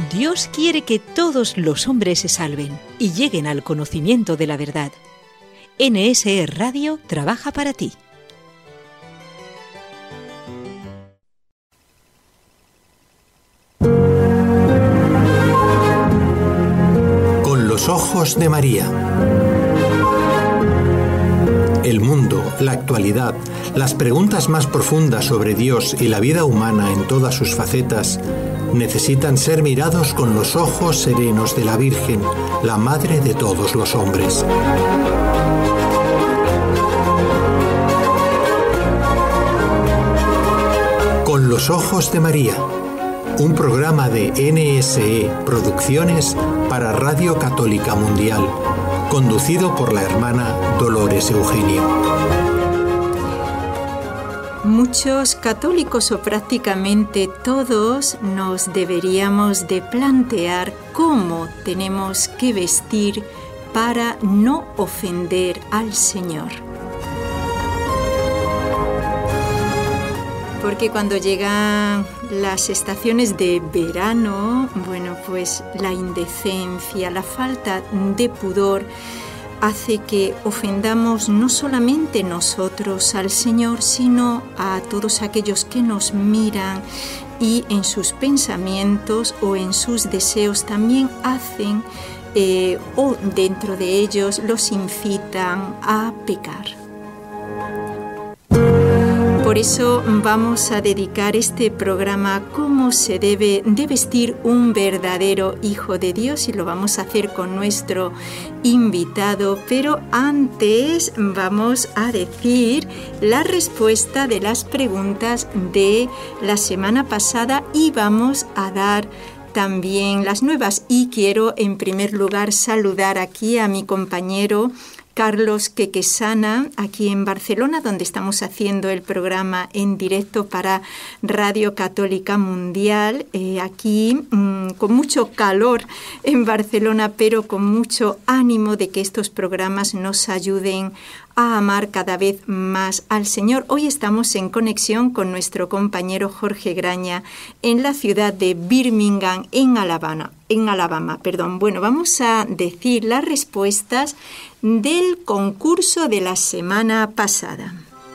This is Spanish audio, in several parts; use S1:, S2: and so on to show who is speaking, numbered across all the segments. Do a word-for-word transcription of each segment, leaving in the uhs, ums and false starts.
S1: Dios quiere que todos los hombres se salven y lleguen al conocimiento de la verdad. N S E Radio trabaja para ti.
S2: Con los ojos de María. El mundo, la actualidad, las preguntas más profundas sobre Dios y la vida humana en todas sus facetas necesitan ser mirados con los ojos serenos de la Virgen, la Madre de todos los hombres. Con los ojos de María, un programa de N S E Producciones para Radio Católica Mundial, conducido por la hermana Dolores Eugenio.
S3: Muchos católicos, o prácticamente todos, nos deberíamos de plantear cómo tenemos que vestir para no ofender al Señor. Porque cuando llegan las estaciones de verano, bueno, pues la indecencia, la falta de pudor hace que ofendamos no solamente nosotros al Señor, sino a todos aquellos que nos miran y en sus pensamientos o en sus deseos también hacen eh, o dentro de ellos los incitan a pecar. Por eso vamos a dedicar este programa a cómo se debe de vestir un verdadero hijo de Dios y lo vamos a hacer con nuestro invitado, pero antes vamos a decir la respuesta de las preguntas de la semana pasada y vamos a dar también las nuevas. Y quiero en primer lugar saludar aquí a mi compañero Carlos Quequesana, aquí en Barcelona, donde estamos haciendo el programa en directo para Radio Católica Mundial, eh, aquí mmm, con mucho calor en Barcelona, pero con mucho ánimo de que estos programas nos ayuden a amar cada vez más al Señor. Hoy estamos en conexión con nuestro compañero Jorge Graña en la ciudad de Birmingham, en Alabama. En Alabama, perdón. Bueno, vamos a decir las respuestas del concurso de la semana pasada.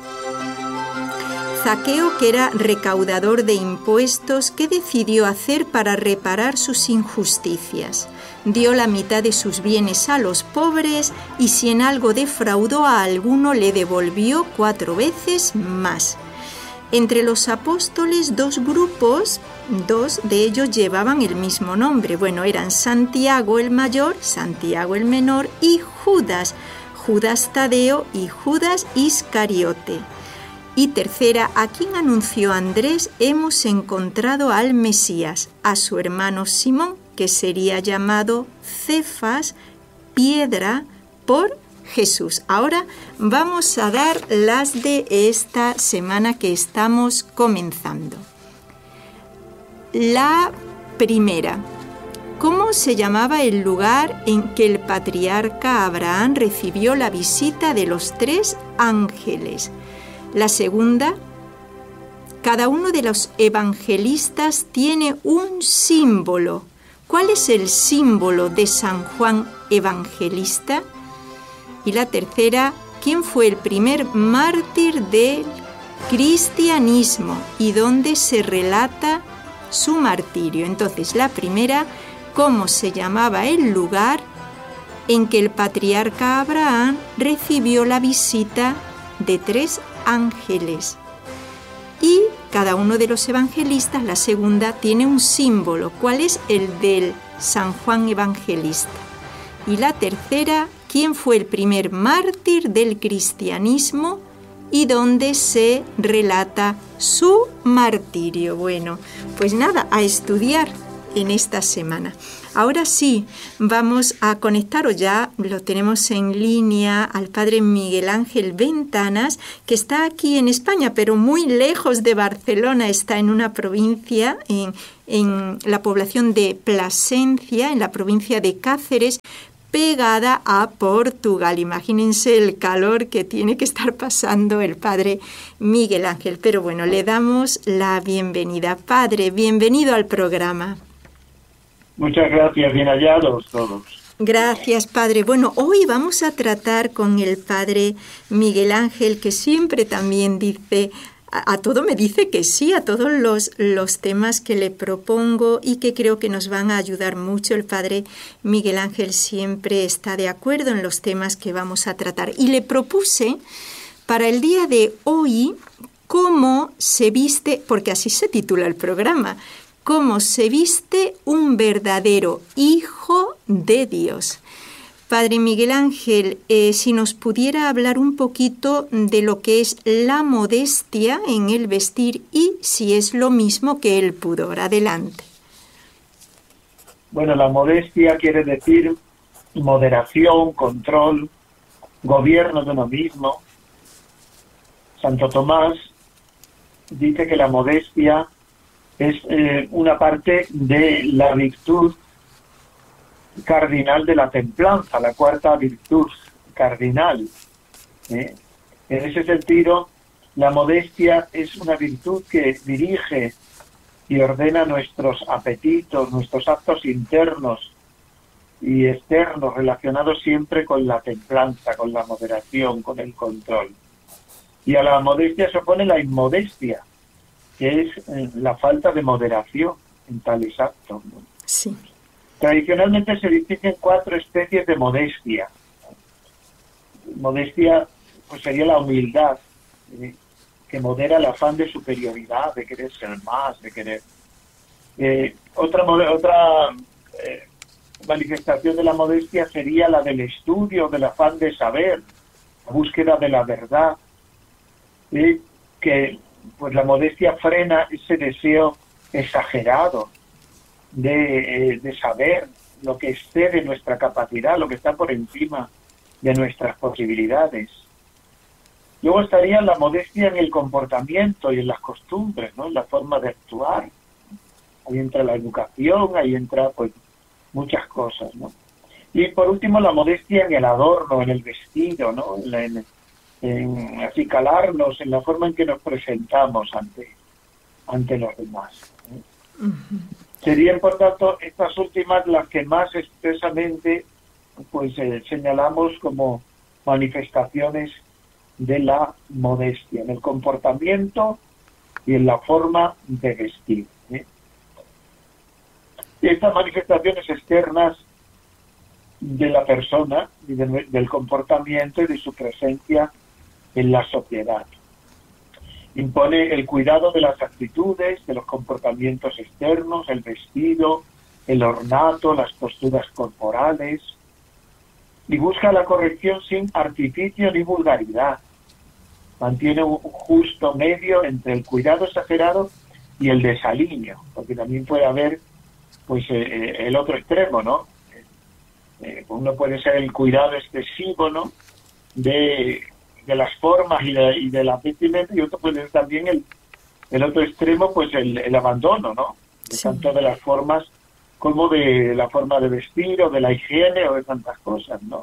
S3: Zaqueo, que era recaudador de impuestos, ¿qué decidió hacer para reparar sus injusticias? Dio la mitad de sus bienes a los pobres y si en algo defraudó a alguno le devolvió cuatro veces más. Entre los apóstoles, dos grupos, dos de ellos llevaban el mismo nombre. Bueno, eran Santiago el mayor, Santiago el menor y Judas, Judas Tadeo y Judas Iscariote. Y tercera, ¿a quién anunció Andrés? Hemos encontrado al Mesías, a su hermano Simón, que sería llamado Cefas, piedra, por Jesús. Ahora vamos a dar las de esta semana que estamos comenzando. La primera, ¿cómo se llamaba el lugar en que el patriarca Abraham recibió la visita de los tres ángeles? La segunda, cada uno de los evangelistas tiene un símbolo. ¿Cuál es el símbolo de San Juan Evangelista? Y la tercera, ¿quién fue el primer mártir del cristianismo y dónde se relata su martirio? Entonces, la primera, ¿cómo se llamaba el lugar en que el patriarca Abraham recibió la visita de tres ángeles? Y cada uno de los evangelistas, la segunda, tiene un símbolo. ¿Cuál es el del San Juan Evangelista? Y la tercera, ¿quién fue el primer mártir del cristianismo y dónde se relata su martirio? Bueno, pues nada, a estudiar en esta semana. Ahora sí, vamos a conectar, o ya lo tenemos en línea, al padre Miguel Ángel Ventanas, que está aquí en España, pero muy lejos de Barcelona. Está en una provincia, en, en la población de Plasencia, en la provincia de Cáceres, pegada a Portugal. Imagínense el calor que tiene que estar pasando el padre Miguel Ángel. Pero bueno, le damos la bienvenida. Padre, bienvenido al programa.
S4: Muchas gracias, bien hallados todos.
S3: Gracias, Padre. Bueno, hoy vamos a tratar con el Padre Miguel Ángel, que siempre también dice, a, a todo me dice que sí, a todos los, los temas que le propongo y que creo que nos van a ayudar mucho. El Padre Miguel Ángel siempre está de acuerdo en los temas que vamos a tratar. Y le propuse para el día de hoy cómo se viste, porque así se titula el programa, cómo se viste un verdadero hijo de Dios. Padre Miguel Ángel, eh, si nos pudiera hablar un poquito de lo que es la modestia en el vestir y si es lo mismo que el pudor. Adelante.
S4: Bueno, la modestia quiere decir moderación, control, gobierno de uno mismo. Santo Tomás dice que la modestia es eh, una parte de la virtud cardinal de la templanza, la cuarta virtud cardinal. ¿eh? En ese sentido, la modestia es una virtud que dirige y ordena nuestros apetitos, nuestros actos internos y externos, relacionados siempre con la templanza, con la moderación, con el control. Y a la modestia se opone la inmodestia, que es eh, la falta de moderación en tales actos, ¿no?
S3: Sí.
S4: Tradicionalmente se distinguen cuatro especies de modestia. Modestia pues sería la humildad, ¿eh? que modera el afán de superioridad, de querer ser más, de querer... Eh, otra otra eh, manifestación de la modestia sería la del estudio, del afán de saber, la búsqueda de la verdad, ¿eh? que pues la modestia frena ese deseo exagerado de, eh, de saber lo que excede nuestra capacidad, lo que está por encima de nuestras posibilidades. Luego estaría la modestia en el comportamiento y en las costumbres, ¿no? En la forma de actuar. Ahí entra la educación, ahí entra pues muchas cosas, ¿no? Y por último la modestia en el adorno, en el vestido, ¿no? En, la, en, en acicalarnos, en la forma en que nos presentamos ante, ante los demás. ¿eh? Uh-huh. Serían, por tanto, estas últimas las que más expresamente pues eh, señalamos como manifestaciones de la modestia, en el comportamiento y en la forma de vestir. ¿eh? Y estas manifestaciones externas de la persona y de, del comportamiento y de su presencia en la sociedad. Impone el cuidado de las actitudes, de los comportamientos externos, el vestido, el ornato, las posturas corporales, y busca la corrección sin artificio ni vulgaridad. Mantiene un justo medio entre el cuidado exagerado y el desaliño, porque también puede haber pues eh, el otro extremo, ¿no? Eh, uno puede ser el cuidado excesivo, ¿no? De, de las formas y de, y de la vestimenta, y otro puede ser también el, el otro extremo, pues el, el abandono, ¿no? De sí. Tanto de las formas como de la forma de vestir o de la higiene o de tantas cosas, ¿no?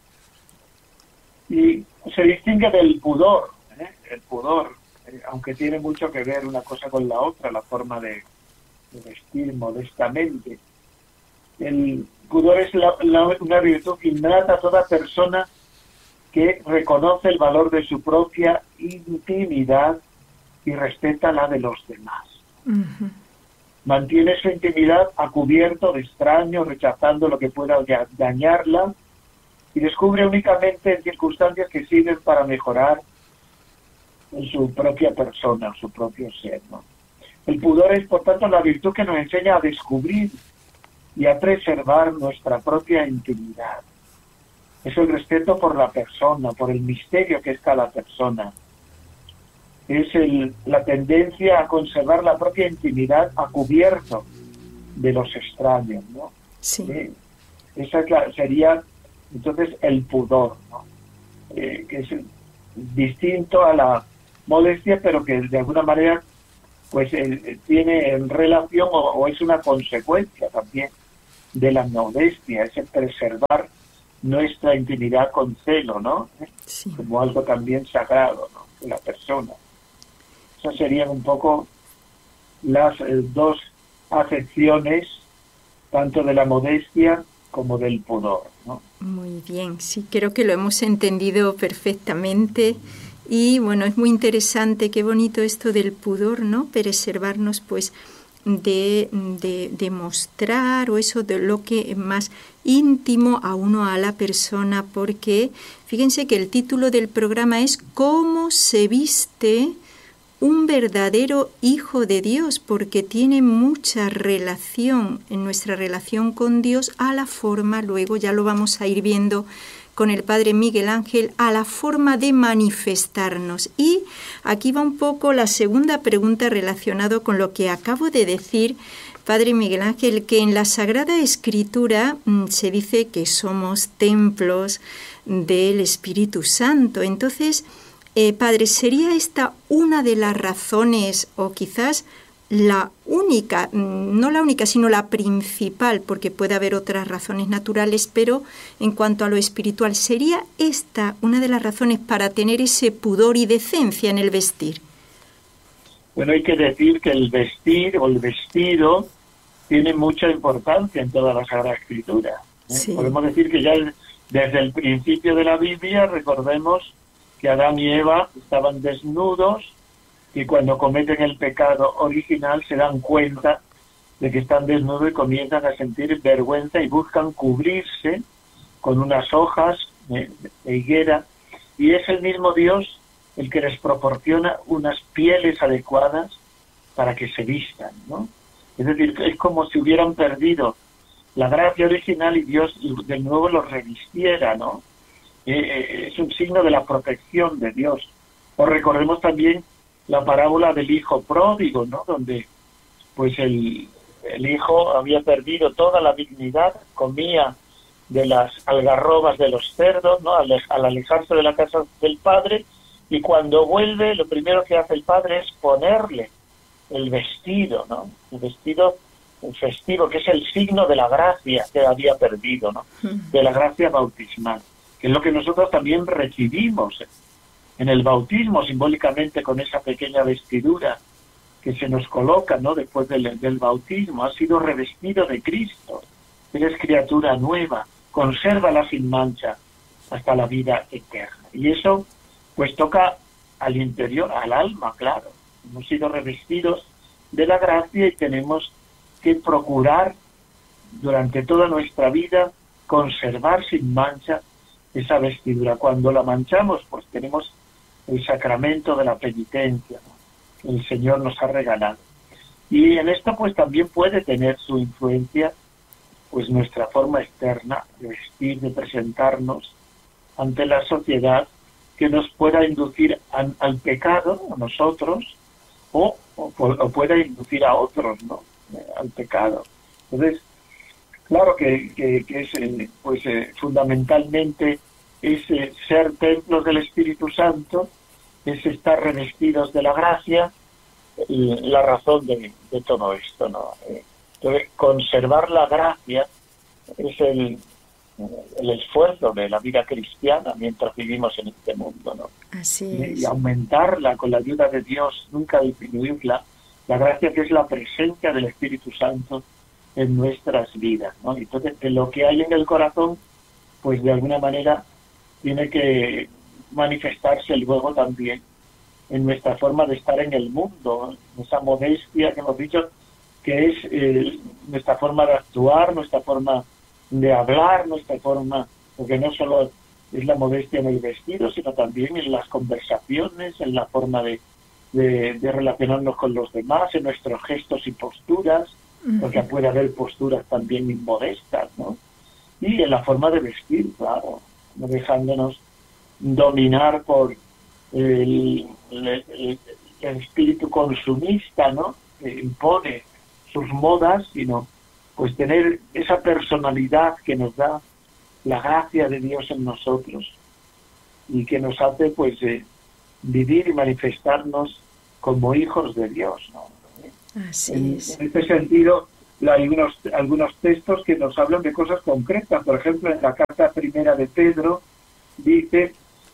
S4: Y se distingue del pudor, ¿eh? El pudor, eh, aunque tiene mucho que ver una cosa con la otra, la forma de, de vestir modestamente. El pudor es la, la, una virtud innata a toda persona que reconoce el valor de su propia intimidad y respeta la de los demás. Uh-huh. Mantiene su intimidad a cubierto de extraños, rechazando lo que pueda dañarla, y descubre únicamente en circunstancias que sirven para mejorar en su propia persona, su propio ser, ¿no? El pudor es, por tanto, la virtud que nos enseña a descubrir y a preservar nuestra propia intimidad. Es el respeto por la persona, por el misterio que es cada persona. Es el, la tendencia a conservar la propia intimidad a cubierto de los extraños, ¿no?
S3: Sí.
S4: Eh, esa es la, sería, entonces, el pudor, ¿no? Eh, que es distinto a la modestia, pero que de alguna manera pues eh, tiene en relación o, o es una consecuencia también de la modestia, es el preservar nuestra intimidad con celo, ¿no?
S3: Sí.
S4: Como algo también sagrado, ¿no? De la persona. Esas serían un poco las eh, dos acepciones tanto de la modestia como del pudor, ¿no?
S3: Muy bien, sí, creo que lo hemos entendido perfectamente. Y bueno, es muy interesante, qué bonito esto del pudor, ¿no? Preservarnos, pues, de, de, de mostrar o eso de lo que es más íntimo a uno, a la persona, porque fíjense que el título del programa es ¿Cómo se viste un verdadero hijo de Dios? Porque tiene mucha relación en nuestra relación con Dios a la forma, luego ya lo vamos a ir viendo con el Padre Miguel Ángel, a la forma de manifestarnos. Y aquí va un poco la segunda pregunta relacionada con lo que acabo de decir, Padre Miguel Ángel, que en la Sagrada Escritura mmm, se dice que somos templos del Espíritu Santo. Entonces, eh, Padre, ¿sería esta una de las razones o quizás la única, no la única, sino la principal, porque puede haber otras razones naturales, pero en cuanto a lo espiritual, ¿sería esta una de las razones para tener ese pudor y decencia en el vestir?
S4: Bueno, hay que decir que el vestir o el vestido tiene mucha importancia en toda la Sagrada Escritura, ¿eh? Sí. Podemos decir que ya desde el principio de la Biblia, recordemos que Adán y Eva estaban desnudos, y cuando cometen el pecado original se dan cuenta de que están desnudos y comienzan a sentir vergüenza y buscan cubrirse con unas hojas de, de higuera, y es el mismo Dios el que les proporciona unas pieles adecuadas para que se vistan, ¿no? Es decir, es como si hubieran perdido la gracia original y Dios de nuevo los revistiera, ¿no? Eh, es un signo de la protección de Dios. O recordemos también la parábola del hijo pródigo, ¿no? Donde pues el, el hijo había perdido toda la dignidad, comía de las algarrobas de los cerdos, ¿no? Al, al alejarse de la casa del padre, y cuando vuelve lo primero que hace el padre es ponerle el vestido, ¿no? El vestido festivo, que es el signo de la gracia que había perdido, ¿no? De la gracia bautismal, que es lo que nosotros también recibimos en el bautismo, simbólicamente con esa pequeña vestidura que se nos coloca, ¿no? Después del, del bautismo, ha sido revestido de Cristo, eres criatura nueva, consérvala sin mancha hasta la vida eterna. Y eso pues toca al interior, al alma, claro. Hemos sido revestidos de la gracia y tenemos que procurar durante toda nuestra vida conservar sin mancha esa vestidura. Cuando la manchamos, pues tenemos el sacramento de la penitencia, ¿no? Que el Señor nos ha regalado. Y en esto pues también puede tener su influencia pues nuestra forma externa de vestir, de presentarnos ante la sociedad, que nos pueda inducir a, al pecado, a nosotros, o, o, o pueda inducir a otros, ¿no? Eh, al pecado. Entonces, claro que, que, que es eh, pues eh, fundamentalmente es eh, ser templos del Espíritu Santo, es estar revestidos de la gracia, y la razón de, de todo esto, ¿no? Eh, entonces, conservar la gracia es el, el esfuerzo de la vida cristiana mientras vivimos en este mundo, ¿no?
S3: Así es.
S4: Y, y aumentarla con la ayuda de Dios, nunca disminuirla, la gracia que es la presencia del Espíritu Santo en nuestras vidas, ¿no? Entonces, de lo que hay en el corazón, pues de alguna manera tiene que manifestarse luego también en nuestra forma de estar en el mundo, esa modestia que hemos dicho, que es eh, nuestra forma de actuar, nuestra forma de hablar, nuestra forma, porque no solo es la modestia en el vestido, sino también en las conversaciones, en la forma de, de, de relacionarnos con los demás, en nuestros gestos y posturas, porque puede haber posturas también inmodestas, ¿no? Y en la forma de vestir, claro, no dejándonos dominar por el, el, el, el espíritu consumista, ¿no? Que impone sus modas, sino pues tener esa personalidad que nos da la gracia de Dios en nosotros y que nos hace pues eh, vivir y manifestarnos como hijos de Dios, ¿no?
S3: Así
S4: en,
S3: es.
S4: en este sentido, hay unos, algunos textos que nos hablan de cosas concretas. Por ejemplo, en la carta primera de Pedro dice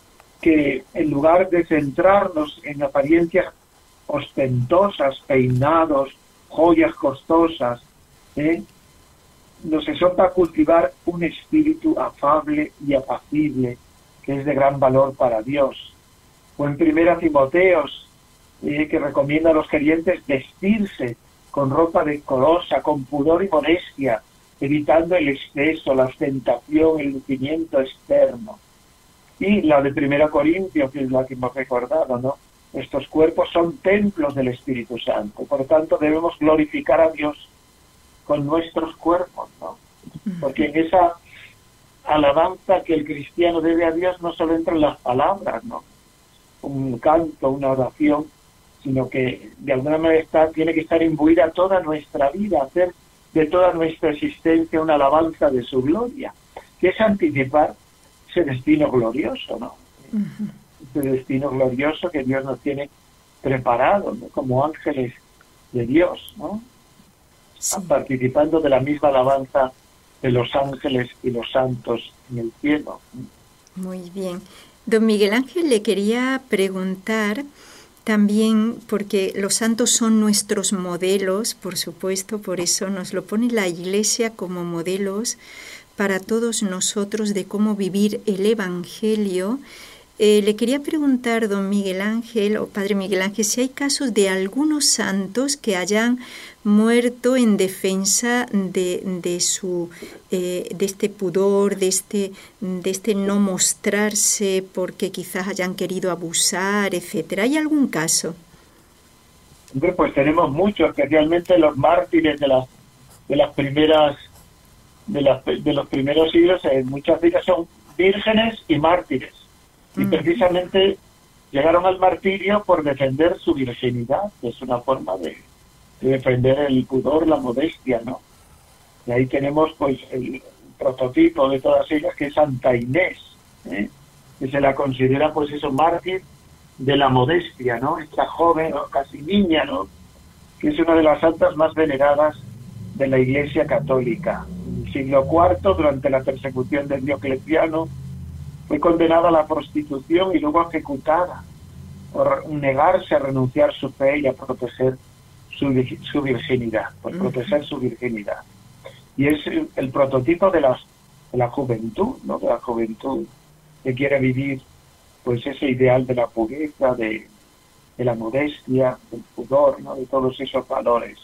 S4: que en lugar de centrarnos en apariencias ostentosas, peinados, joyas costosas, ¿eh? nos exhorta a cultivar un espíritu afable y apacible, que es de gran valor para Dios. O en Primera Timoteos, eh, que recomienda a los creyentes vestirse con ropa decorosa, con pudor y modestia, evitando el exceso, la ostentación, el lucimiento externo. Y la de Primera Corintios, que es la que hemos recordado, ¿no? Estos cuerpos son templos del Espíritu Santo, por tanto debemos glorificar a Dios con nuestros cuerpos, ¿no? Porque en esa alabanza que el cristiano debe a Dios no solo entran las palabras, ¿no? Un canto, una oración, sino que de alguna manera está, tiene que estar imbuida toda nuestra vida, hacer de toda nuestra existencia una alabanza de su gloria, que es anticipar ese destino glorioso, ¿no? Uh-huh. Ese destino glorioso que Dios nos tiene preparado, ¿no? Como ángeles de Dios, ¿no? Sí. Participando de la misma alabanza de los ángeles y los santos en el cielo.
S3: Muy bien. Don Miguel Ángel, le quería preguntar también, porque los santos son nuestros modelos, por supuesto, por eso nos lo pone la Iglesia como modelos para todos nosotros de cómo vivir el Evangelio. Eh, le quería preguntar, don Miguel Ángel, o padre Miguel Ángel, si hay casos de algunos santos que hayan muerto en defensa de, de su eh, de este pudor, de este, de este no mostrarse porque quizás hayan querido abusar, etcétera. ¿Hay algún caso?
S4: Hombre, pues tenemos muchos, especialmente los mártires de las de las primeras de las de los primeros siglos. Eh, muchas de ellas son vírgenes y mártires. Y precisamente llegaron al martirio por defender su virginidad, que es una forma de, de defender el pudor, la modestia, ¿no? Y ahí tenemos pues el prototipo de todas ellas, que es Santa Inés, ¿eh? Que se la considera pues eso, mártir de la modestia, ¿no? Esta joven, ¿no? Casi niña, ¿no? Que es una de las santas más veneradas de la Iglesia Católica. En el siglo cuarto, durante la persecución de Diocleciano, fue condenada a la prostitución y luego ejecutada por negarse a renunciar a su fe y a proteger su, su virginidad, por proteger su virginidad. Y es el, el prototipo de, las, de la juventud, ¿no? De la juventud que quiere vivir pues ese ideal de la pureza, de, de la modestia, del pudor, ¿no? De todos esos valores.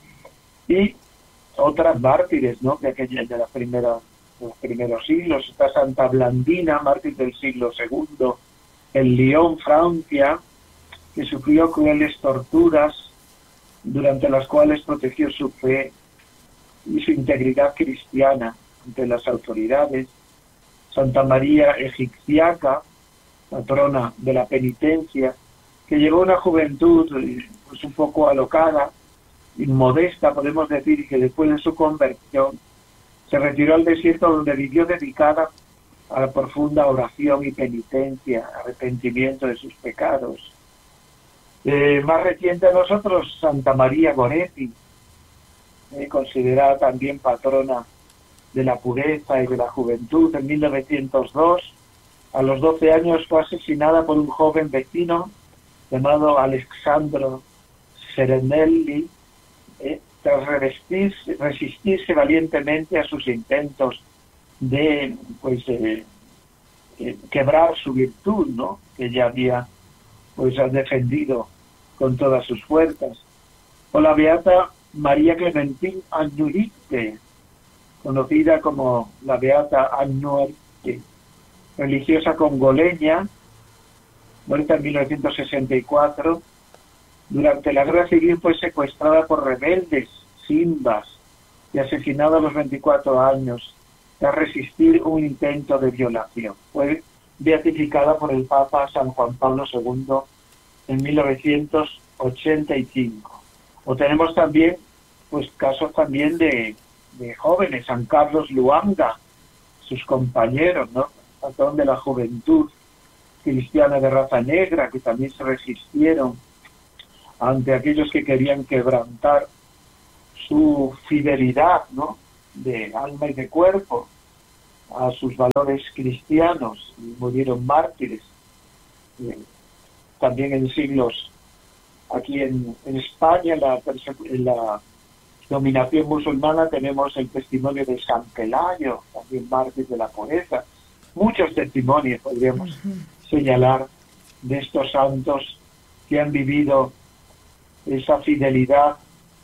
S4: Y otras mártires, ¿no? De aquella de la primera los primeros siglos. Está Santa Blandina, mártir del siglo segundo, en Lyon, Francia, que sufrió crueles torturas, durante las cuales protegió su fe y su integridad cristiana ante las autoridades. Santa María Egipciaca, patrona de la penitencia, que llevó una juventud pues un poco alocada, inmodesta, podemos decir, y que después de su conversión se retiró al desierto, donde vivió dedicada a la profunda oración y penitencia, arrepentimiento de sus pecados. Eh, más reciente a nosotros, Santa María Goretti, eh, considerada también patrona de la pureza y de la juventud. En mil novecientos dos, a los doce años, fue asesinada por un joven vecino llamado Alessandro Serenelli, eh, tras resistirse, resistirse valientemente a sus intentos de pues eh, eh, quebrar su virtud, ¿no? Que ella había pues defendido con todas sus fuerzas. O la beata María Clementine Agnuite, conocida como la beata Agnuite, religiosa congoleña, muerta en mil novecientos sesenta y cuatro. Durante la guerra civil fue secuestrada por rebeldes simbas y asesinada a los veinticuatro años tras resistir un intento de violación. Fue beatificada por el Papa San Juan Pablo segundo en mil novecientos ochenta y cinco. O tenemos también pues casos también de, de jóvenes, San Carlos Luanga, sus compañeros, ¿no? Patrón de la juventud cristiana de raza negra, que también se resistieron ante aquellos que querían quebrantar su fidelidad, ¿no? De alma y de cuerpo a sus valores cristianos, y murieron mártires. Eh, también en siglos, aquí en, en España, la, en la dominación musulmana tenemos el testimonio de San Pelayo, también mártir de la pureza. Muchos testimonios podríamos uh-huh. señalar de estos santos que han vivido esa fidelidad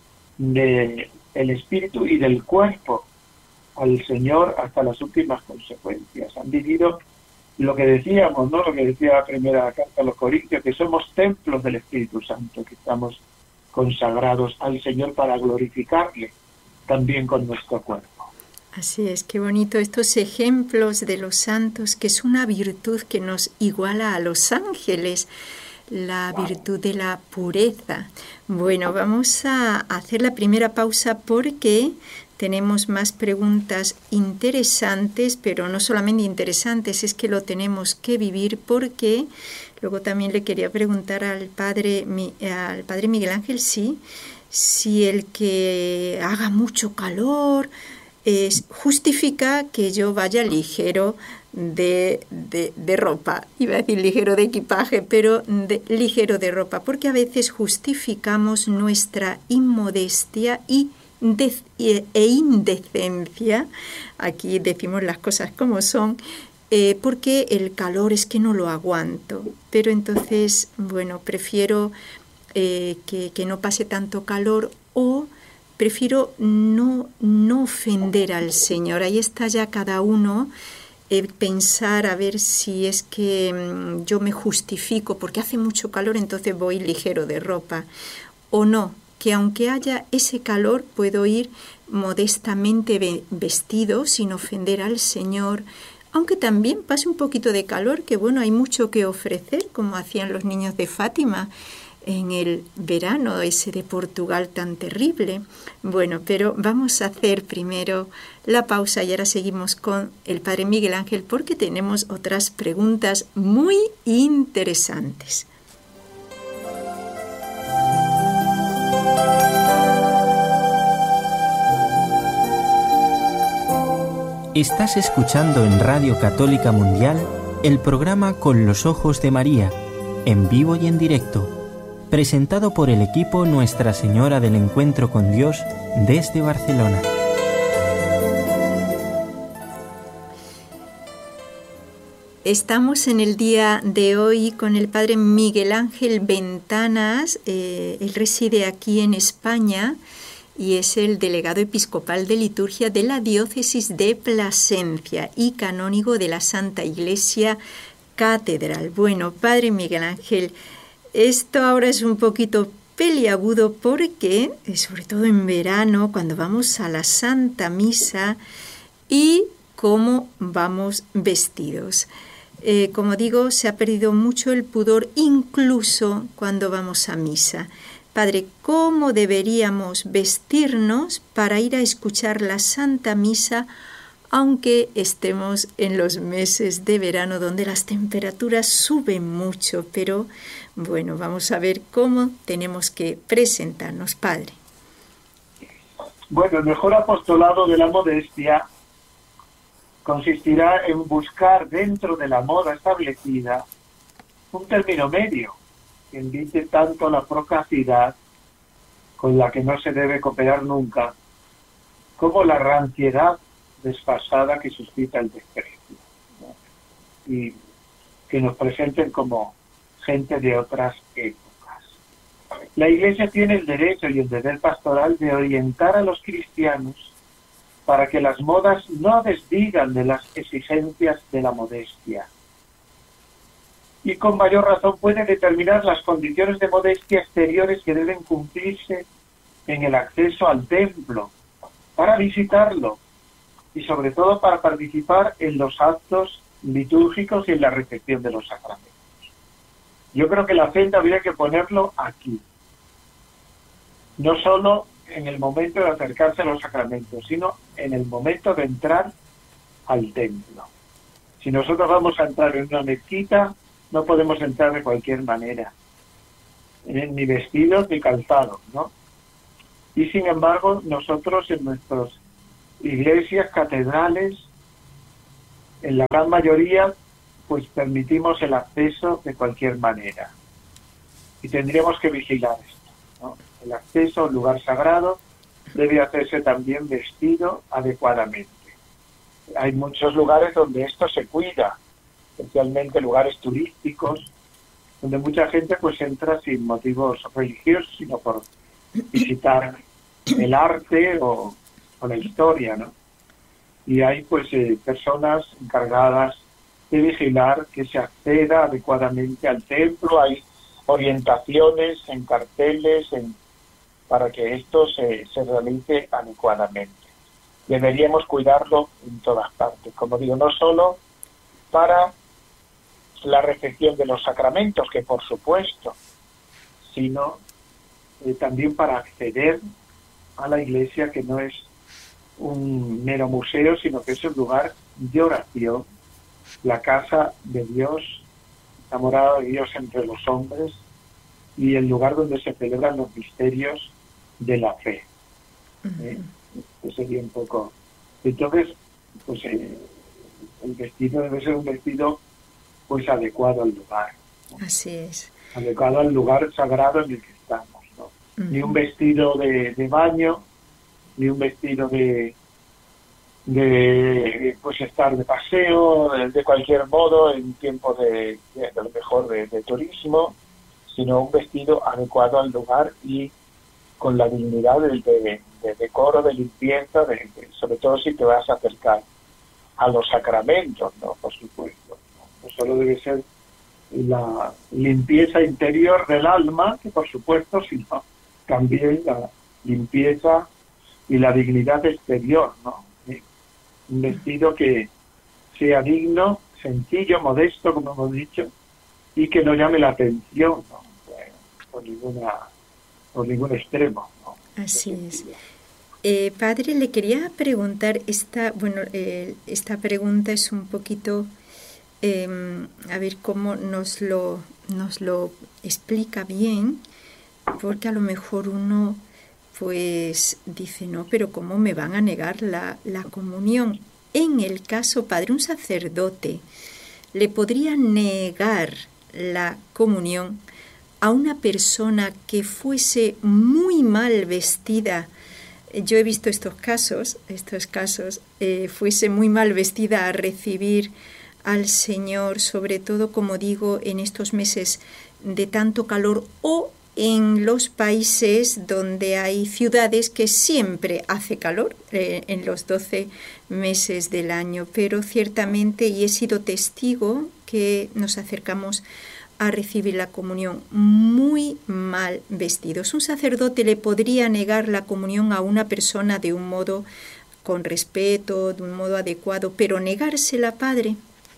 S4: del espíritu y del cuerpo al Señor hasta las últimas consecuencias. Han vivido lo que decíamos, ¿no? Lo que decía la primera carta a los Corintios, que somos templos del Espíritu Santo, que estamos consagrados al Señor para glorificarle también con nuestro cuerpo.
S3: Así es, qué bonito estos ejemplos de los santos, que es una virtud que nos iguala a los ángeles, la wow. virtud de la pureza. Bueno, vamos a hacer la primera pausa porque tenemos más preguntas interesantes, pero no solamente interesantes, es que lo tenemos que vivir, porque luego también le quería preguntar al padre, al padre Miguel Ángel, sí, si el que haga mucho calor es, justifica que yo vaya ligero de, de, de ropa. Iba a decir ligero de equipaje, pero de, ligero de ropa, porque a veces justificamos nuestra inmodestia y De, e indecencia, aquí decimos las cosas como son, eh, porque el calor es que no lo aguanto, pero entonces, bueno, prefiero eh, que, que no pase tanto calor, o prefiero no, no ofender al Señor. Ahí está ya cada uno, eh, pensar a ver si es que mm, yo me justifico porque hace mucho calor, entonces voy ligero de ropa, o no, que aunque haya ese calor puedo ir modestamente vestido sin ofender al Señor, aunque también pase un poquito de calor, que bueno, hay mucho que ofrecer, como hacían los niños de Fátima en el verano ese de Portugal tan terrible. Bueno, pero vamos a hacer primero la pausa y ahora seguimos con el padre Miguel Ángel, porque tenemos otras preguntas muy interesantes.
S5: Estás escuchando en Radio Católica Mundial el programa Con los Ojos de María, en vivo y en directo, presentado por el equipo Nuestra Señora del Encuentro con Dios desde Barcelona.
S3: Estamos en el día de hoy con el padre Miguel Ángel Ventanas. Eh, él reside aquí en España y es el delegado episcopal de liturgia de la diócesis de Plasencia y canónigo de la Santa Iglesia Catedral. Bueno, padre Miguel Ángel, esto ahora es un poquito peliagudo porque, sobre todo en verano, cuando vamos a la Santa Misa, y cómo vamos vestidos. Eh, como digo, se ha perdido mucho el pudor incluso cuando vamos a misa. Padre, ¿cómo deberíamos vestirnos para ir a escuchar la Santa Misa, aunque estemos en los meses de verano donde las temperaturas suben mucho? Pero bueno, vamos a ver cómo tenemos que presentarnos, Padre.
S4: Bueno, el mejor apostolado de la modestia consistirá en buscar dentro de la moda establecida un término medio que invite tanto a la procacidad, con la que no se debe cooperar nunca, como la ranciedad desfasada que suscita el desprecio, ¿no? Y que nos presenten como gente de otras épocas. La Iglesia tiene el derecho y el deber pastoral de orientar a los cristianos para que las modas no desdigan de las exigencias de la modestia. Y con mayor razón puede determinar las condiciones de modestia exteriores que deben cumplirse en el acceso al templo, para visitarlo y sobre todo para participar en los actos litúrgicos y en la recepción de los sacramentos. Yo creo que la acento habría que ponerlo aquí, no solo en el momento de acercarse a los sacramentos, sino en el momento de entrar al templo. Si nosotros vamos a entrar en una mezquita, no podemos entrar de cualquier manera, ni vestidos ni calzados, ¿no? Y sin embargo, nosotros en nuestras iglesias, catedrales, en la gran mayoría, pues permitimos el acceso de cualquier manera. Y tendríamos que vigilar esto, ¿no? El acceso a un lugar sagrado debe hacerse también vestido adecuadamente. Hay muchos lugares donde esto se cuida, especialmente lugares turísticos, donde mucha gente pues entra sin motivos religiosos, sino por visitar el arte o, o la historia, ¿no? Y hay pues eh, personas encargadas de vigilar que se acceda adecuadamente al templo. Hay orientaciones en carteles en, para que esto se, se realice adecuadamente. Deberíamos cuidarlo en todas partes, como digo, no solo para la recepción de los sacramentos, que por supuesto, sino eh, también para acceder a la iglesia, que no es un mero museo, sino que es un lugar de oración, la casa de Dios, la morada de Dios entre los hombres, y el lugar donde se celebran los misterios de la fe. ¿Eh? Este sería un poco... Entonces, pues eh, el vestido debe ser un vestido pues adecuado al lugar, ¿no?
S3: Así es.
S4: Adecuado al lugar sagrado en el que estamos, ¿no? Uh-huh. Ni un vestido de, de baño, ni un vestido de, de pues estar de paseo, de, de cualquier modo, en tiempo de, de, de lo mejor de, de turismo, sino un vestido adecuado al lugar y con la dignidad de, de, de decoro, de limpieza, de, de, sobre todo si te vas a acercar a los sacramentos, ¿no? Por supuesto. No, no solo debe ser la limpieza interior del alma, que por supuesto, sino también la limpieza y la dignidad exterior, ¿no? ¿Sí? Un vestido que sea digno, sencillo, modesto, como hemos dicho, y que no llame la atención, ¿no? Bueno, por ninguna por ningún extremo, ¿no?
S3: Así es. Eh, padre, le quería preguntar, esta, bueno, eh, esta pregunta es un poquito, eh, a ver cómo nos lo, nos lo explica bien, porque a lo mejor uno pues dice, no, pero ¿cómo me van a negar la, la comunión? En el caso, padre, un sacerdote le podría negar la comunión a una persona que fuese muy mal vestida. Yo he visto estos casos, estos casos, eh, fuese muy mal vestida a recibir al Señor, sobre todo, como digo, en estos meses de tanto calor o en los países donde hay ciudades que siempre hace calor, eh, en los doce meses del año. Pero ciertamente, y he sido testigo que nos acercamos a recibir la comunión muy mal vestidos. Un sacerdote le podría negar la comunión a una persona de un modo con respeto, de un modo adecuado, pero negársela, padre.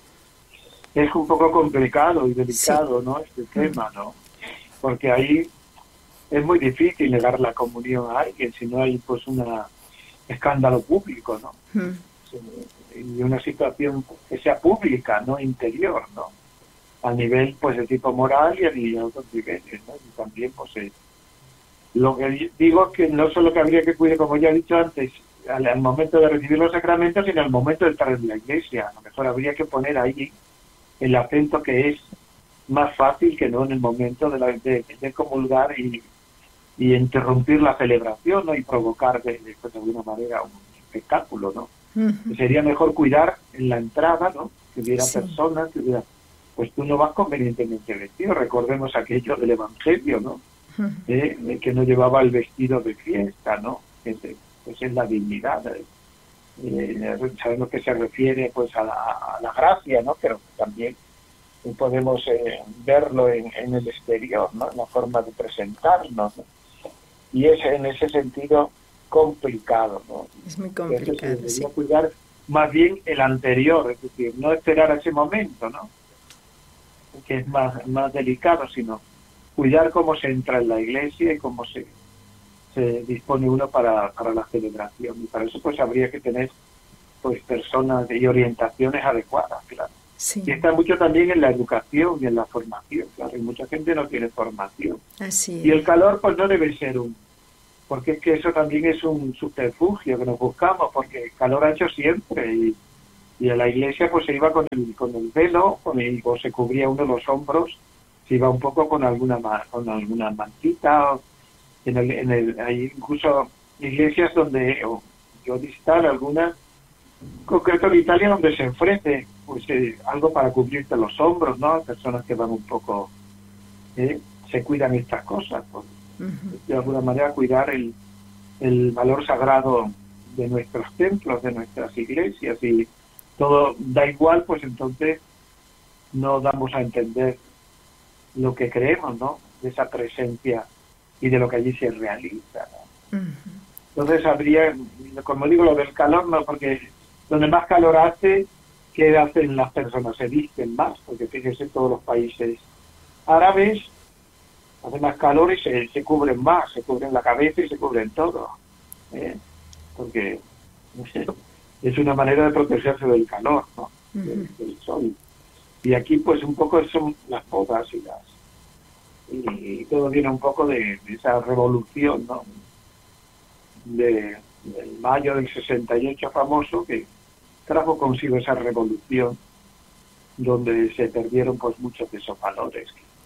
S4: Es un poco complicado y delicado, sí, ¿no? Este tema, ¿no? Porque ahí es muy difícil negar la comunión a alguien si no hay pues un escándalo público, ¿no? Mm. Y una situación que sea pública, no interior, ¿no? A nivel pues de tipo moral y a nivel de otros niveles, ¿no? Y también pues eh, lo que digo es que no solo que habría que cuidar, como ya he dicho antes, al, al momento de recibir los sacramentos, sino al momento de estar en la iglesia. A lo mejor habría que poner ahí el acento que es más fácil que no en el momento de, la, de, de comulgar y, y interrumpir la celebración, ¿no? Y provocar de, de, pues, de alguna manera un espectáculo, ¿no? Uh-huh. Sería mejor cuidar en la entrada, ¿no? Que hubiera sí. personas, que hubiera... Pues tú no vas convenientemente vestido. Recordemos aquello del Evangelio, ¿no? Uh-huh. Eh, que no llevaba el vestido de fiesta, ¿no? Que pues es la dignidad. Eh, eh, sabemos que se refiere pues a la, a la gracia, ¿no? Pero también podemos eh, verlo en, en el exterior, ¿no? En la forma de presentarnos, ¿no? Y es en ese sentido complicado, ¿no? Es muy complicado. Entonces, sí. Cuidar más bien el anterior, es decir, no esperar a ese momento, ¿no? Que es más, más delicado, sino cuidar cómo se entra en la iglesia y cómo se, se dispone uno para, para la celebración. Y para eso pues habría que tener pues personas y orientaciones adecuadas, claro. Sí. Y está mucho también en la educación y en la formación, claro, y mucha gente no tiene formación. Así es. Y el calor pues no debe ser un... porque es que eso también es un subterfugio que nos buscamos, porque el calor ha hecho siempre, y Y a la iglesia pues se iba con el con el velo, con el, o se cubría uno los hombros, se iba un poco con alguna con alguna mantita, en el, en el, hay incluso iglesias donde, o yo visitar algunas, concreto en Italia, donde se ofrece pues eh, algo para cubrirte los hombros, ¿no? Personas que van un poco, eh, se cuidan estas cosas, pues, uh-huh. de alguna manera cuidar el, el valor sagrado de nuestros templos, de nuestras iglesias, y todo da igual, pues entonces no damos a entender lo que creemos, ¿no? De esa presencia y de lo que allí se realiza, ¿no? Uh-huh. Entonces habría, como digo, lo del calor, no, porque donde más calor hace, ¿qué hacen las personas? Se visten más, porque fíjese, todos los países árabes hace más calor y se, se cubren más, se cubren la cabeza y se cubren todo, ¿eh? Porque es una manera de protegerse del calor, ¿no? Uh-huh. del, del sol. Y aquí pues un poco son las bodas y las y, y todo viene un poco de, de esa revolución, ¿no? De, del mayo del sesenta y ocho famoso, que trajo consigo esa revolución donde se perdieron pues muchos de esos valores.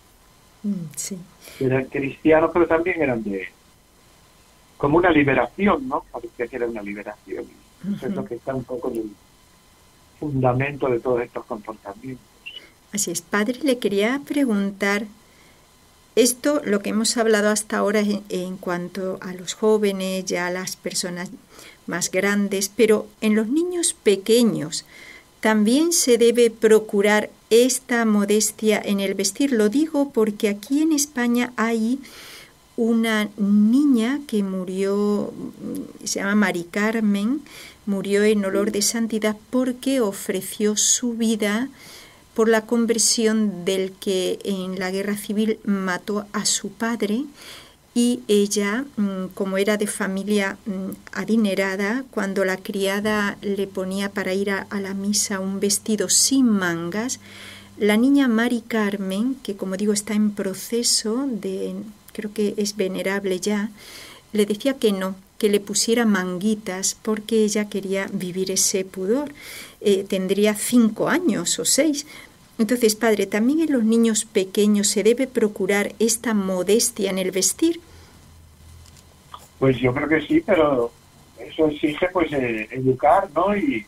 S3: Sí.
S4: Eran cristianos, pero también eran de como una liberación, ¿no? Parecía que era una liberación. Uh-huh. Eso es lo que está un poco en el fundamento de todos estos comportamientos.
S3: Así es, padre, le quería preguntar, esto, lo que hemos hablado hasta ahora en, en cuanto a los jóvenes, ya a las personas más grandes, pero en los niños pequeños, ¿también se debe procurar esta modestia en el vestir? Lo digo porque aquí en España hay una niña que murió, se llama Mari Carmen, murió en olor de santidad porque ofreció su vida por la conversión del que en la guerra civil mató a su padre, y ella, como era de familia adinerada, cuando la criada le ponía para ir a, a la misa un vestido sin mangas, la niña Mari Carmen, que como digo está en proceso de, creo que es venerable ya, le decía que no, que le pusiera manguitas porque ella quería vivir ese pudor. Eh, tendría cinco años o seis. Entonces, padre, ¿también en los niños pequeños se debe procurar esta modestia en el vestir?
S4: Pues yo creo que sí, pero eso exige pues eh, educar, ¿no? Y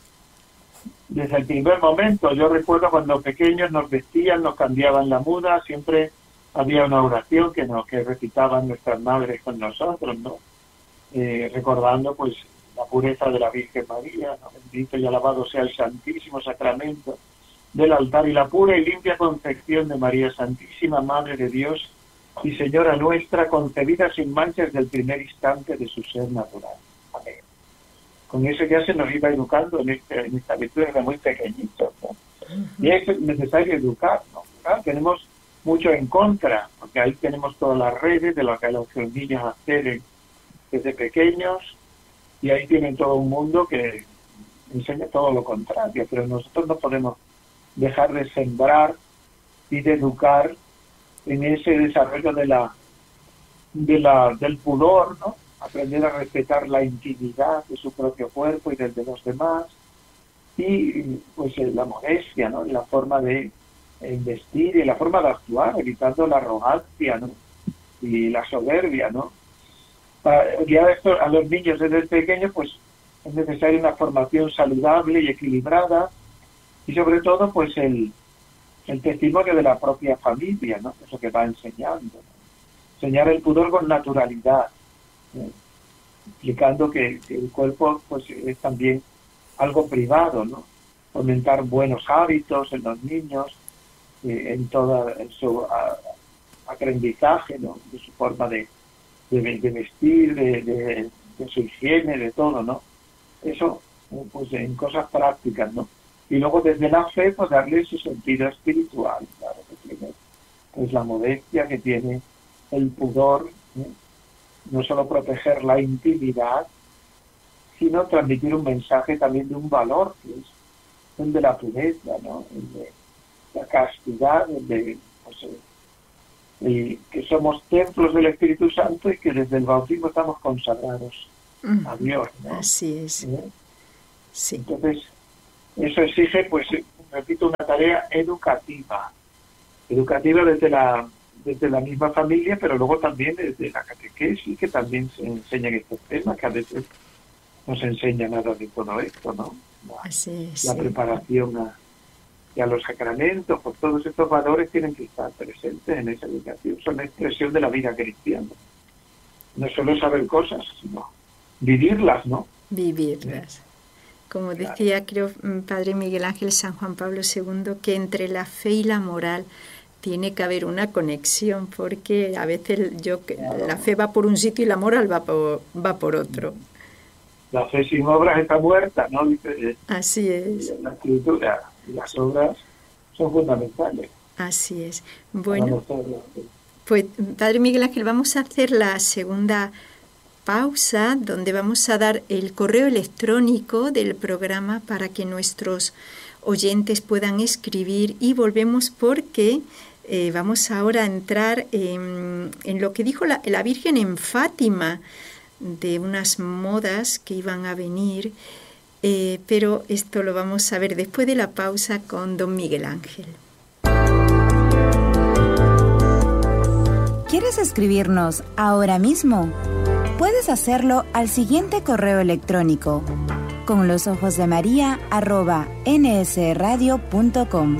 S4: desde el primer momento, yo recuerdo cuando pequeños nos vestían, nos cambiaban la muda, siempre había una oración que nos que recitaban nuestras madres con nosotros, ¿no? Eh, recordando pues la pureza de la Virgen María, ¿no? Bendito y alabado sea el Santísimo Sacramento del altar y la pura y limpia concepción de María Santísima, Madre de Dios y Señora nuestra, concebida sin manchas del primer instante de su ser natural. Amén. Con eso ya se nos iba educando en, este, en esta virtud desde muy pequeñitos, ¿no? Uh-huh. Y es necesario educar, ¿no? Claro, tenemos mucho en contra, porque ahí tenemos todas las redes de lo que los niños acceden desde pequeños, y ahí tienen todo un mundo que enseña todo lo contrario, pero nosotros no podemos dejar de sembrar y de educar en ese desarrollo de la, de la del pudor, ¿no? Aprender a respetar la intimidad de su propio cuerpo y del de los demás, y pues la modestia, ¿no? La forma de vestir y la forma de actuar, evitando la arrogancia, ¿no? Y la soberbia, ¿no? Para guiar esto a los niños desde pequeños, pues es necesaria una formación saludable y equilibrada, y sobre todo pues el, el testimonio de la propia familia, ¿no? Eso que va enseñando, ¿no? Enseñar el pudor con naturalidad, ¿no? Explicando que, que el cuerpo pues es también algo privado, ¿no? Fomentar buenos hábitos en los niños, eh, en todo en su a, aprendizaje, ¿no? De su forma de, de, de vestir, de, de, de su higiene, de todo, ¿no? Eso pues en cosas prácticas, ¿no? Y luego desde la fe, pues darle su sentido espiritual, claro, que tiene pues la modestia, que tiene el pudor, ¿eh? No solo proteger la intimidad, sino transmitir un mensaje también de un valor, que es el de la pureza, ¿no? El de la castidad, el de pues, el, el, que somos templos del Espíritu Santo y que desde el bautismo estamos consagrados uh-huh. a Dios, ¿no?
S3: Así es.
S4: ¿Eh?
S3: Sí.
S4: Entonces, eso exige, pues, repito, una tarea educativa. Educativa desde la desde la misma familia, pero luego también desde la catequesis, que también se enseñan estos temas, que a veces no se enseña nada de todo esto, ¿no? La,
S3: Así es,
S4: la
S3: sí.
S4: preparación a, y a los sacramentos, pues todos estos valores tienen que estar presentes en esa educación, son la expresión de la vida cristiana. No solo saber cosas, sino vivirlas, ¿no?
S3: Vivirlas. Como decía, creo, Padre Miguel Ángel, San Juan Pablo segundo, que entre la fe y la moral tiene que haber una conexión, porque a veces yo claro. la fe va por un sitio y la moral va por, va por otro.
S4: La fe sin obras está muerta, ¿no? Dice,
S3: así es.
S4: La escritura y las obras son fundamentales.
S3: Así es. Bueno, pues Padre Miguel Ángel, vamos a hacer la segunda pausa, donde vamos a dar el correo electrónico del programa para que nuestros oyentes puedan escribir, y volvemos porque eh, vamos ahora a entrar en, en lo que dijo la, la Virgen en Fátima, de unas modas que iban a venir, eh, pero esto lo vamos a ver después de la pausa con don Miguel Ángel.
S6: ¿Quieres escribirnos ahora mismo? Puedes hacerlo al siguiente correo electrónico: con los ojos de María arroba nsradio punto com.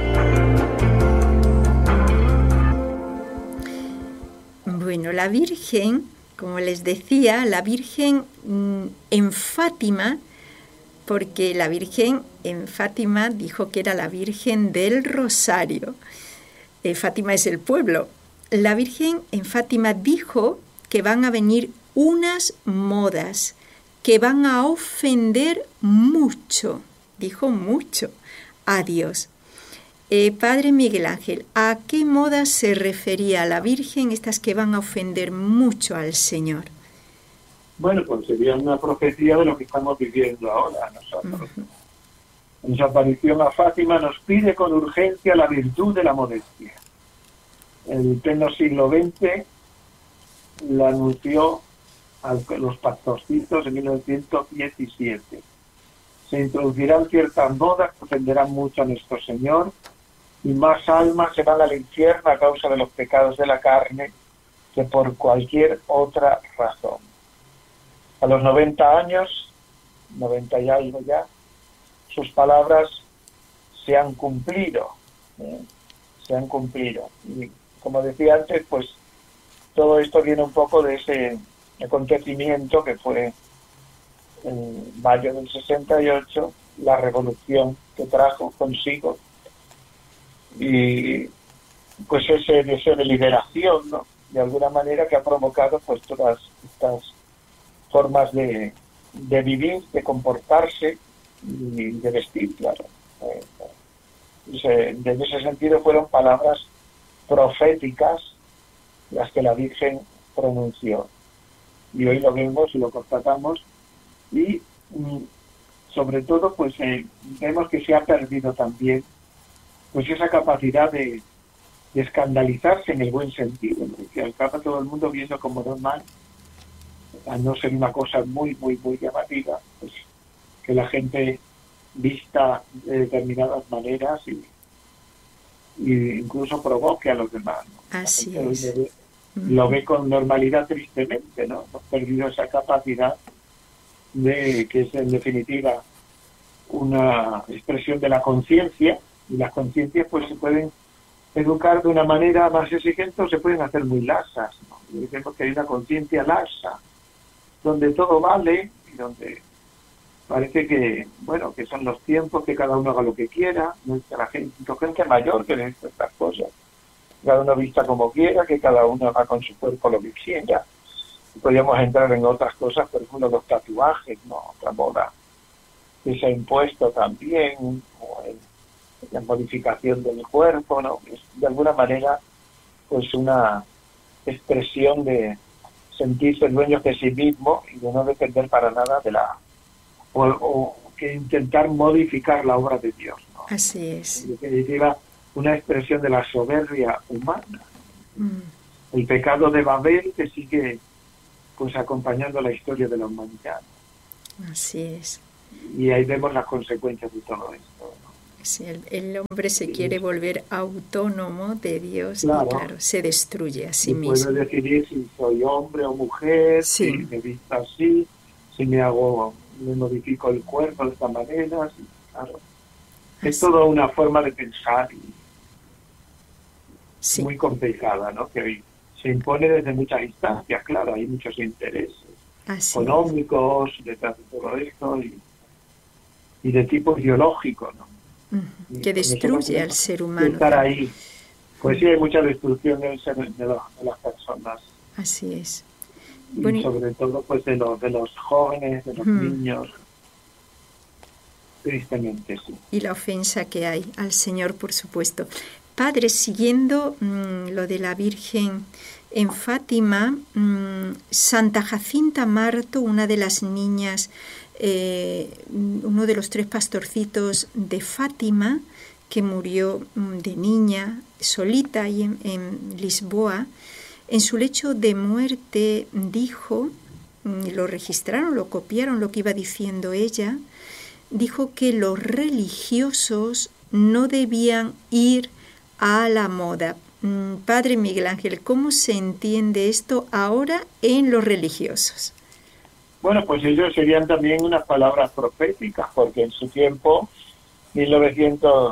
S3: Bueno, la Virgen, como les decía, la Virgen mmm, en Fátima, porque la Virgen en Fátima dijo que era la Virgen del Rosario. Eh, Fátima es el pueblo. La Virgen en Fátima dijo que van a venir unas modas que van a ofender mucho, dijo mucho, a Dios. Eh, Padre Miguel Ángel, ¿a qué modas se refería la Virgen, estas que van a ofender mucho al Señor?
S4: Bueno, pues sería una profecía de lo que estamos viviendo ahora nosotros. Uh-huh. En su aparición a Fátima nos pide con urgencia la virtud de la modestia. En pleno siglo veinte la anunció a los pastorcitos en mil novecientos diecisiete. Se introducirán ciertas modas que ofenderán mucho a nuestro Señor, y más almas se van al infierno a causa de los pecados de la carne que por cualquier otra razón. A los noventa años, noventa y algo ya, sus palabras se han cumplido, ¿eh? se han cumplido. Y como decía antes, pues todo esto viene un poco de ese acontecimiento que fue en mayo del sesenta y ocho, la revolución que trajo consigo, y pues ese deseo de liberación, ¿no? De alguna manera, que ha provocado pues todas estas formas de, de vivir, de comportarse y de vestir, claro. Eh, eh, desde ese sentido fueron palabras proféticas las que la Virgen pronunció, y hoy lo vemos y lo constatamos, y mm, sobre todo pues eh, vemos que se ha perdido también pues esa capacidad de, de escandalizarse en el buen sentido, ¿no? Que acaba todo el mundo viendo como normal, a no ser una cosa muy muy muy llamativa, pues que la gente vista de determinadas maneras y, y incluso provoque a los demás, ¿no?
S3: Así es.
S4: Ve, lo ve con normalidad, tristemente, ¿no? Hemos perdido esa capacidad de que es en definitiva una expresión de la conciencia, y las conciencias pues se pueden educar de una manera más exigente o se pueden hacer muy lasas, ¿no? Decimos que hay una conciencia lasa, donde todo vale y donde parece que, bueno, que son los tiempos, que cada uno haga lo que quiera, ¿no? Que la gente, la gente mayor que ve estas cosas, cada uno vista como quiera, que cada uno haga con su cuerpo lo que quiera. Podríamos entrar en otras cosas, por ejemplo, los tatuajes, ¿no? Otra moda que se ha impuesto también, o el, la modificación del cuerpo, ¿no? Es de alguna manera pues una expresión de sentirse dueños de sí mismo y de no depender para nada de la o, o que intentar modificar la obra de Dios, ¿no?
S3: Así es.
S4: En definitiva, una expresión de la soberbia humana.
S3: Mm.
S4: El pecado de Babel, que sigue pues acompañando la historia de la humanidad.
S3: Así es.
S4: Y ahí vemos las consecuencias de todo esto, ¿no?
S3: Sí, el, el hombre se quiere volver autónomo de Dios
S4: claro.
S3: y claro, se destruye a sí
S4: y
S3: mismo.
S4: Puedo decidir si soy hombre o mujer,
S3: sí.
S4: si me visto así, si me hago, me modifico el cuerpo de esta manera, sí, claro. Es
S3: Así.
S4: toda una forma de pensar y
S3: sí.
S4: muy complicada, ¿no? Que hoy se impone desde muchas instancias, claro, hay muchos intereses
S3: Así
S4: económicos es. detrás de todo esto y, y de tipo ideológico, ¿no?
S3: Uh-huh. Que destruye al ser humano.
S4: Estar ahí. Pues sí, hay mucha destrucción del ser, de, los, de las personas.
S3: Así es.
S4: Y
S3: bueno,
S4: sobre todo pues de los, de los jóvenes, de los uh-huh. niños. Tristemente, sí.
S3: Y la ofensa que hay al Señor, por supuesto. Padre, siguiendo mmm, lo de la Virgen en Fátima, mmm, Santa Jacinta Marto, una de las niñas, eh, uno de los tres pastorcitos de Fátima, que murió mmm, de niña, solita ahí en, en Lisboa, en su lecho de muerte dijo, mmm, lo registraron, lo copiaron lo que iba diciendo ella, dijo que los religiosos no debían ir a la moda. Padre Miguel Ángel, ¿cómo se entiende esto ahora en los religiosos?
S4: Bueno, pues ellos serían también unas palabras proféticas, porque en su tiempo, mil novecientos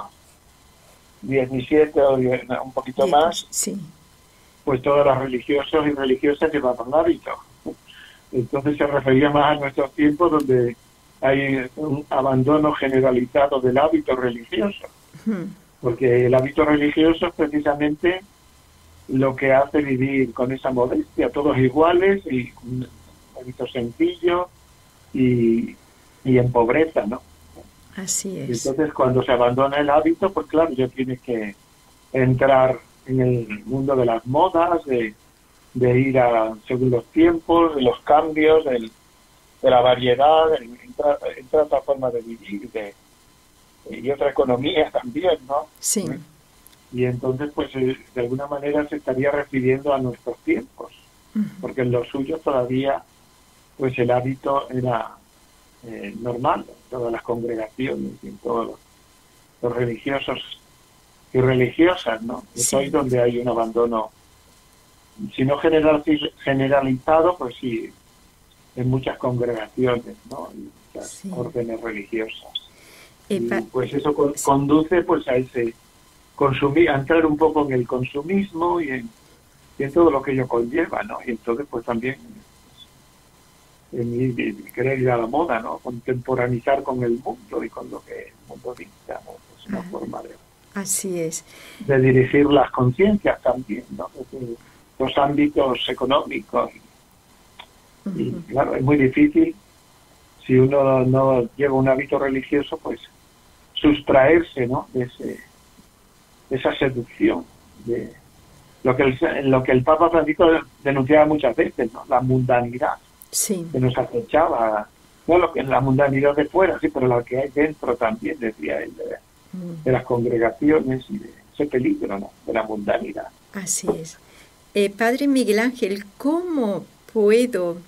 S4: diecisiete o un poquito
S3: sí,
S4: más,
S3: sí.
S4: pues todos los religiosos y religiosas llevaban hábito. Entonces se refería más a nuestros tiempos donde hay un abandono generalizado del hábito religioso. Hmm. Porque el hábito religioso es precisamente lo que hace vivir con esa modestia, todos iguales y un hábito sencillo y, y en pobreza, ¿no?
S3: Así es.
S4: Entonces, cuando se abandona el hábito, pues claro, ya tienes que entrar en el mundo de las modas, de, de ir a según los tiempos, de los cambios, del, de la variedad, entrar en otra forma de vivir, de y otra economía también, ¿no?
S3: Sí.
S4: Y entonces, pues, de alguna manera se estaría refiriendo a nuestros tiempos, uh-huh. porque en los suyos todavía, pues, el hábito era eh, normal, en todas las congregaciones y en todos los, los religiosos y religiosas, ¿no? Sí. Es hoy donde hay un abandono, si no general, generalizado, pues sí, en muchas congregaciones, ¿no? Y muchas sí. órdenes religiosas. Y pues eso con, conduce pues a ese consumir, a entrar un poco en el consumismo y en, y en todo lo que ello conlleva, ¿no? Y entonces pues también en, en, en querer ir a la moda, ¿no? Contemporanizar con el mundo y con lo que el mundo dicta, ¿no? Es una ah, forma de,
S3: así es.
S4: de dirigir las conciencias también, ¿no? Desde los ámbitos económicos. Uh-huh. Y claro, es muy difícil si uno no lleva un hábito religioso, pues sustraerse, ¿no? De, ese, de esa seducción, de lo que el, lo que el Papa Francisco denunciaba muchas veces, ¿no? La mundanidad
S3: sí.
S4: que nos acechaba, no lo que la mundanidad de fuera, sí, pero la que hay dentro también, decía él, de, mm. de las congregaciones y de ese peligro, ¿no? De la mundanidad.
S3: Así es. Eh, Padre Miguel Ángel, ¿cómo puedo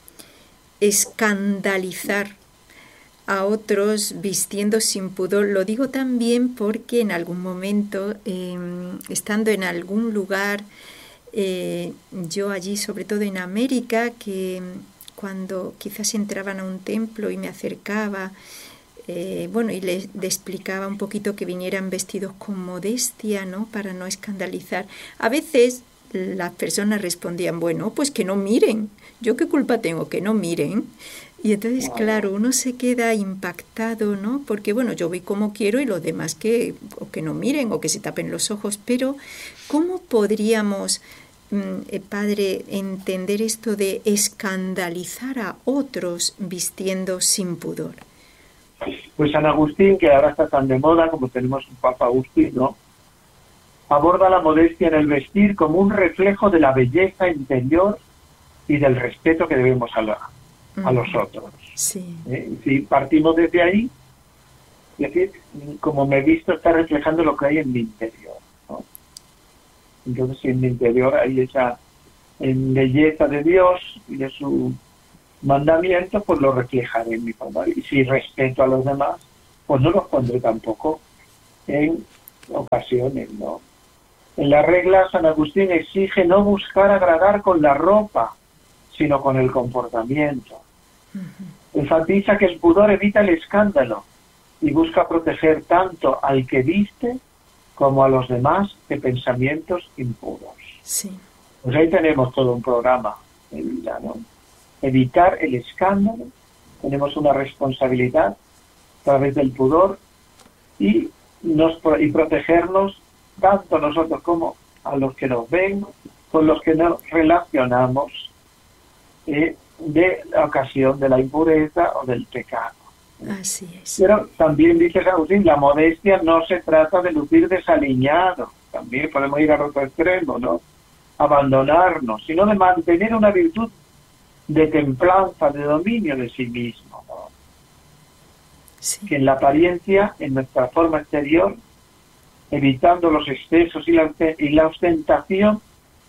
S3: escandalizar a otros vistiendo sin pudor? Lo digo también porque en algún momento, eh, estando en algún lugar, eh, yo allí, sobre todo en América, que cuando quizás entraban a un templo y me acercaba, eh, bueno, y les, les explicaba un poquito que vinieran vestidos con modestia, ¿no? Para no escandalizar. A veces las personas respondían, bueno, pues que no miren, ¿yo qué culpa tengo? Que no miren. Y entonces, claro, uno se queda impactado, ¿no? Porque, bueno, yo voy como quiero y los demás que, o que no miren o que se tapen los ojos. Pero, ¿cómo podríamos, eh, Padre, entender esto de escandalizar a otros vistiendo sin pudor?
S4: Pues San Agustín, que ahora está tan de moda, como tenemos un Papa Agustín, ¿no? Aborda la modestia en el vestir como un reflejo de la belleza interior y del respeto que debemos a la a los otros.
S3: Sí.
S4: ¿Eh? Si partimos desde ahí, es decir, como me he visto, está reflejando lo que hay en mi interior, ¿no? Entonces, si en mi interior hay esa en belleza de Dios y de su mandamiento, pues lo reflejaré en mi forma. Y si respeto a los demás, pues no los pondré tampoco en ocasiones, ¿no? En la regla, San Agustín exige no buscar agradar con la ropa, sino con el comportamiento. Uh-huh. Enfatiza que el pudor evita el escándalo y busca proteger tanto al que viste como a los demás de pensamientos impuros.
S3: Sí.
S4: Pues ahí tenemos todo un programa de vida, ¿no? Evitar el escándalo, tenemos una responsabilidad a través del pudor y, nos, y protegernos tanto nosotros como a los que nos ven, con los que nos relacionamos eh, de la ocasión de la impureza o del pecado.
S3: Así es.
S4: Pero también dice San Agustín, la modestia no se trata de lucir desaliñado, también podemos ir al otro extremo, ¿no? Abandonarnos, sino de mantener una virtud de templanza, de dominio de sí mismo, ¿no? Sí. Que en la apariencia, en nuestra forma exterior, evitando los excesos y la, y la ostentación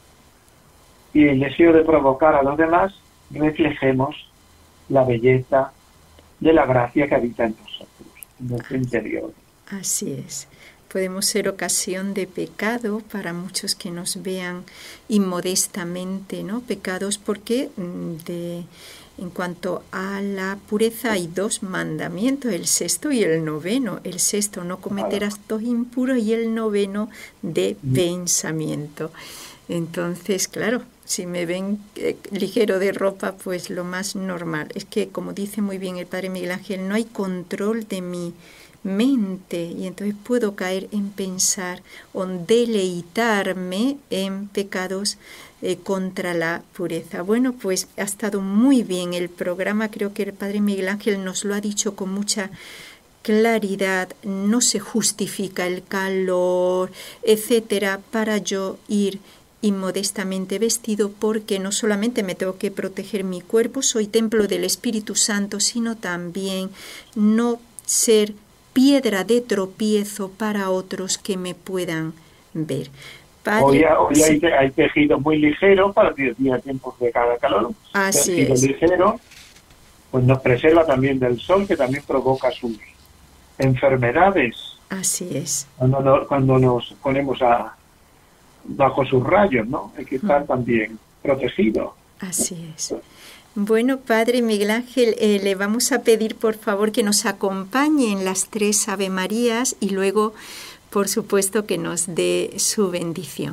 S4: y el deseo de provocar a los demás, reflejemos la belleza de la gracia que habita en nosotros, en nuestro interior.
S3: Así es. Podemos ser ocasión de pecado para muchos que nos vean inmodestamente, ¿no? Pecados porque de, en cuanto a la pureza hay dos mandamientos, el sexto y el noveno. El sexto, no cometer actos impuros, y el noveno, de mm. pensamiento. Entonces, claro, si me ven eh, ligero de ropa, pues lo más normal. Es que, como dice muy bien el Padre Miguel Ángel, no hay control de mi mente, y entonces puedo caer en pensar o deleitarme en pecados eh, contra la pureza. Bueno, pues ha estado muy bien el programa. Creo que el Padre Miguel Ángel nos lo ha dicho con mucha claridad. No se justifica el calor, etcétera, para yo ir inmodestamente vestido, porque no solamente me tengo que proteger mi cuerpo, soy templo del Espíritu Santo, sino también no ser piedra de tropiezo para otros que me puedan ver. Padre,
S4: hoy hoy
S3: sí.
S4: hay, hay tejidos muy ligeros para días tiempos de cada calor.
S3: Así
S4: tejido
S3: es.
S4: ligero, pues nos preserva también del sol, que también provoca sus enfermedades.
S3: Así es.
S4: Cuando, no, cuando nos ponemos a bajo sus rayos, ¿no? Hay que estar mm. también protegido.
S3: Así es. Bueno, Padre Miguel Ángel, eh, le vamos a pedir por favor que nos acompañe en las tres Ave Marías y luego, por supuesto, que nos dé su bendición.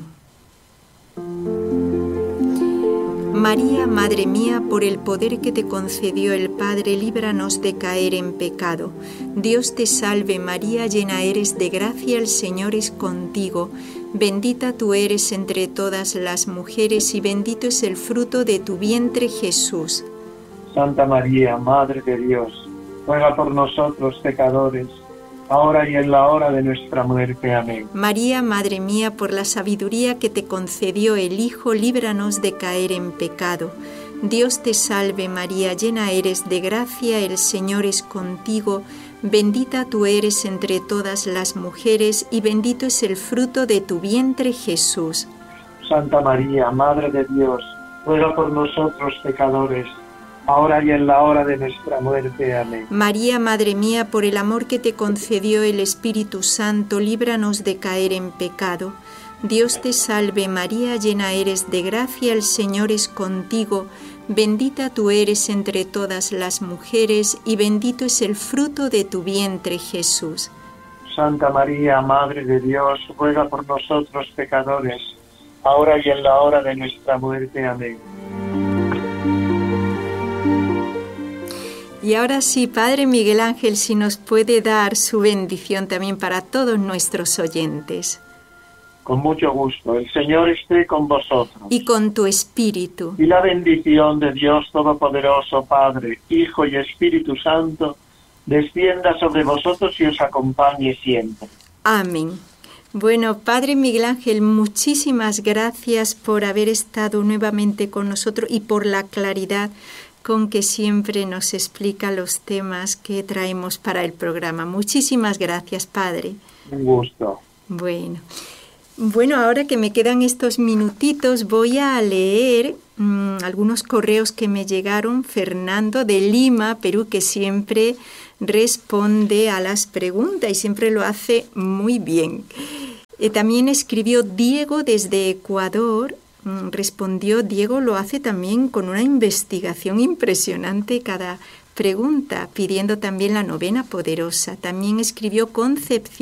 S3: María, Madre mía, por el poder que te concedió el Padre, líbranos de caer en pecado. Dios te salve María, llena eres de gracia, el Señor es contigo. Bendita tú eres entre todas las mujeres y bendito es el fruto de tu vientre, Jesús.
S4: Santa María, Madre de Dios, ruega por nosotros pecadores, ahora y en la hora de nuestra muerte. Amén.
S3: María, Madre mía, por la sabiduría que te concedió el Hijo, líbranos de caer en pecado. Dios te salve María, llena eres de gracia, el Señor es contigo. Bendita tú eres entre todas las mujeres y bendito es el fruto de tu vientre, Jesús.
S4: Santa María, Madre de Dios, ruega por nosotros pecadores, ahora y en la hora de nuestra muerte. Amén.
S3: María, Madre mía, por el amor que te concedió el Espíritu Santo, líbranos de caer en pecado. Dios te salve María, llena eres de gracia, el Señor es contigo. Bendita tú eres entre todas las mujeres y bendito es el fruto de tu vientre, Jesús.
S4: Santa María, Madre de Dios, ruega por nosotros pecadores, ahora y en la hora de nuestra muerte. Amén.
S3: Y ahora sí, Padre Miguel Ángel, si nos puede dar su bendición también para todos nuestros oyentes.
S4: Con mucho gusto. El Señor esté con vosotros.
S3: Y con tu espíritu.
S4: Y la bendición de Dios Todopoderoso, Padre, Hijo y Espíritu Santo, descienda sobre vosotros y os acompañe siempre.
S3: Amén. Bueno, Padre Miguel Ángel, muchísimas gracias por haber estado nuevamente con nosotros y por la claridad con que siempre nos explica los temas que traemos para el programa. Muchísimas gracias, Padre.
S4: Un gusto.
S3: Bueno. Bueno, ahora que me quedan estos minutitos, voy a leer mmm, algunos correos que me llegaron. Fernando de Lima, Perú, que siempre responde a las preguntas y siempre lo hace muy bien. Eh, también escribió Diego desde Ecuador. Mm, respondió, Diego lo hace también con una investigación impresionante cada pregunta, pidiendo también la novena poderosa. También escribió Concepción